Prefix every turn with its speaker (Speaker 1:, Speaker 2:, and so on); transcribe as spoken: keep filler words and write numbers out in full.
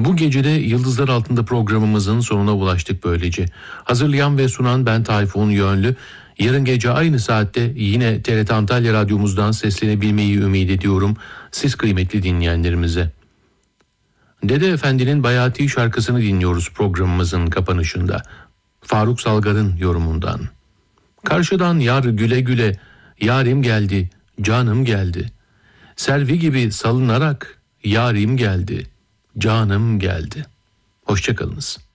Speaker 1: Bu gecede Yıldızlar Altında programımızın sonuna ulaştık böylece. Hazırlayan ve sunan ben Tayfun Yönlü. Yarın gece aynı saatte yine T R T Antalya Radyomuzdan seslenebilmeyi ümit ediyorum siz kıymetli dinleyenlerimize. Dede Efendi'nin Bayati şarkısını dinliyoruz programımızın kapanışında. Faruk Salgar'ın yorumundan. Karşıdan yar güle güle, yarim geldi, canım geldi. Servi gibi salınarak yarim geldi, canım geldi. Hoşça kalınız.